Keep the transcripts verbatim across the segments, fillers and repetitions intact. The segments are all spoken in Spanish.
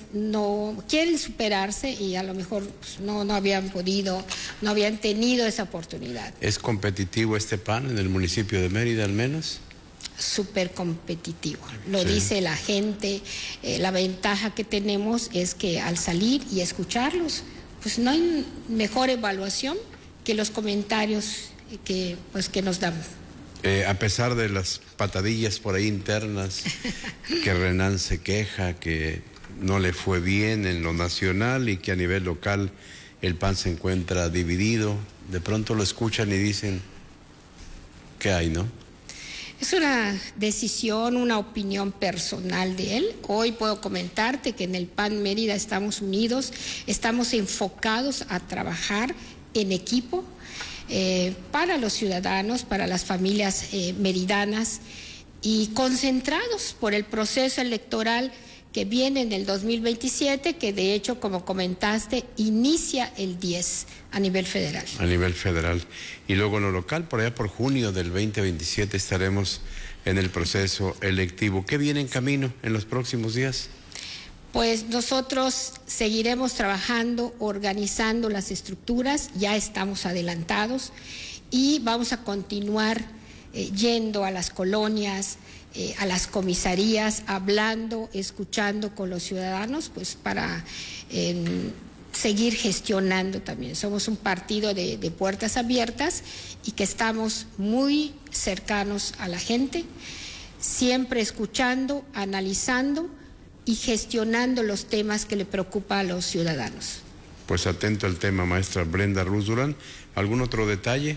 no quieren superarse y a lo mejor pues, no, no habían podido, no habían tenido esa oportunidad. ¿Es competitivo este P A N en el municipio de Mérida al menos? Súper competitivo, lo sí. dice la gente. Eh, la ventaja que tenemos es que al salir y escucharlos, pues no hay mejor evaluación que los comentarios que, pues, que nos dan. Eh, a pesar de las patadillas por ahí internas, que Renan se queja, que no le fue bien en lo nacional y que a nivel local el P A N se encuentra dividido, de pronto lo escuchan y dicen, ¿qué hay, no? Es una decisión, una opinión personal de él. Hoy puedo comentarte que en el P A N Mérida estamos unidos, estamos enfocados a trabajar en equipo eh, para los ciudadanos, para las familias eh, meridanas y concentrados por el proceso electoral que viene en el dos mil veintisiete, que de hecho, como comentaste, inicia el diez a nivel federal. A nivel federal. Y luego en lo local, por allá por junio del veinte veintisiete estaremos en el proceso electivo. ¿Qué viene en camino en los próximos días? Pues nosotros seguiremos trabajando, organizando las estructuras, ya estamos adelantados y vamos a continuar eh, yendo a las colonias, Eh, a las comisarías, hablando, escuchando con los ciudadanos, pues para eh, seguir gestionando también. Somos un partido de, de puertas abiertas y que estamos muy cercanos a la gente, siempre escuchando, analizando y gestionando los temas que le preocupan a los ciudadanos. Pues atento al tema, maestra Brenda Ruz Durán. ¿Algún otro detalle?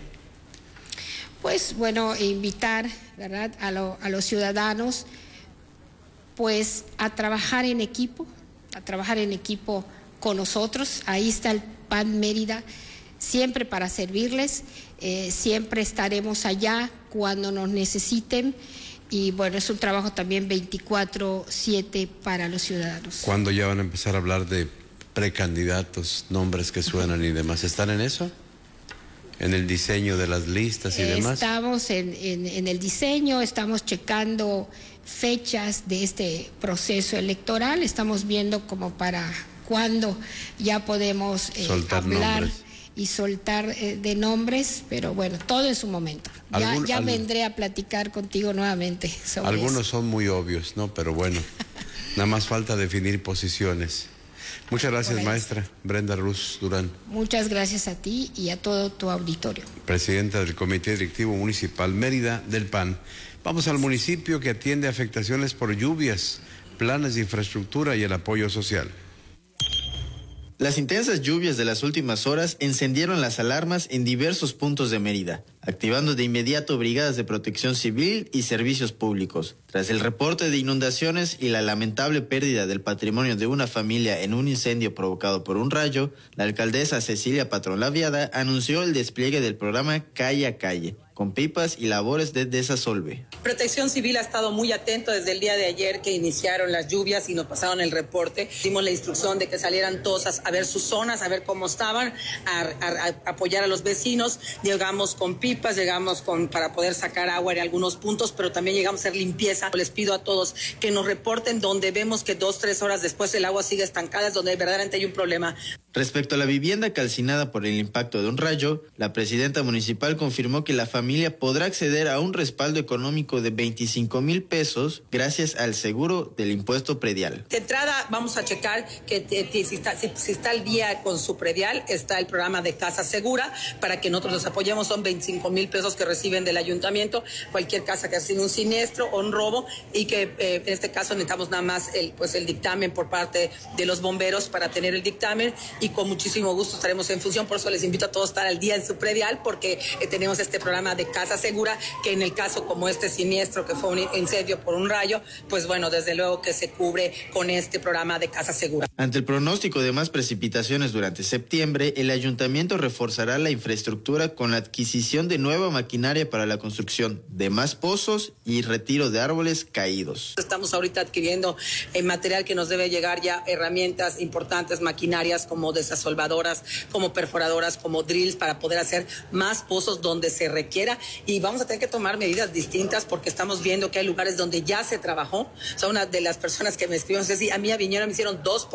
Pues bueno, invitar, ¿verdad?, a, lo, a los ciudadanos pues a trabajar en equipo, a trabajar en equipo con nosotros. Ahí está el P A N Mérida, siempre para servirles, eh, siempre estaremos allá cuando nos necesiten y bueno, es un trabajo también veinticuatro siete para los ciudadanos. ¿Cuándo ya van a empezar a hablar de precandidatos, nombres que suenan y demás? ¿Están en eso? ¿En el diseño de las listas y demás? Estamos en, en, en el diseño, estamos checando fechas de este proceso electoral, estamos viendo como para cuándo ya podemos eh, hablar nombres. y soltar eh, de nombres, pero bueno, todo en su momento. Ya, ¿Algún, ya algún, vendré a platicar contigo nuevamente sobre Algunos eso. son muy obvios, ¿no? Pero bueno, nada más falta definir posiciones. Muchas gracias, maestra Brenda Ruz Durán. Muchas gracias a ti y a todo tu auditorio. Presidenta del Comité Directivo Municipal Mérida del P A N. Vamos al municipio que atiende afectaciones por lluvias, planes de infraestructura y el apoyo social. Las intensas lluvias de las últimas horas encendieron las alarmas en diversos puntos de Mérida, activando de inmediato brigadas de protección civil y servicios públicos. Tras el reporte de inundaciones y la lamentable pérdida del patrimonio de una familia en un incendio provocado por un rayo, la alcaldesa Cecilia Patrón Laviada anunció el despliegue del programa Calle a Calle, con pipas y labores de desasolve. Protección Civil ha estado muy atento desde el día de ayer que iniciaron las lluvias y nos pasaron el reporte. Dimos la instrucción de que salieran todos a, a ver sus zonas, a ver cómo estaban, a, a, a apoyar a los vecinos. Llegamos con pipas, llegamos con para poder sacar agua en algunos puntos, pero también llegamos a hacer limpieza. Les pido a todos que nos reporten donde vemos que dos, tres horas después el agua sigue estancada, es donde verdaderamente hay un problema. Respecto a la vivienda calcinada por el impacto de un rayo, la presidenta municipal confirmó que la familia podrá acceder a un respaldo económico de veinticinco mil pesos gracias al seguro del impuesto predial. De entrada vamos a checar que, que, que si, está, si, si está al día con su predial, está el programa de Casa Segura para que nosotros los apoyemos. Son veinticinco mil pesos que reciben del ayuntamiento, cualquier casa que recibe un siniestro o un robo, y que eh, en este caso necesitamos nada más el, pues, el dictamen por parte de los bomberos para tener el dictamen, y con muchísimo gusto estaremos en función. Por eso les invito a todos a estar al día en su predial, porque eh, tenemos este programa de Casa Segura, que en el caso como este siniestro que fue un incendio por un rayo, pues bueno, desde luego que se cubre con este programa de Casa Segura. Ante el pronóstico de más precipitaciones durante septiembre, el ayuntamiento reforzará la infraestructura con la adquisición de nueva maquinaria para la construcción de más pozos y retiro de árboles caídos. Estamos ahorita adquiriendo el material que nos debe llegar ya, herramientas importantes, maquinarias como desasolvadoras, como perforadoras, como drills, para poder hacer más pozos donde se requiera, y vamos a tener que tomar medidas distintas porque estamos viendo que hay lugares donde ya se trabajó. O sea, una de las personas que me escribió, no sé si a mí a Viñera me hicieron dos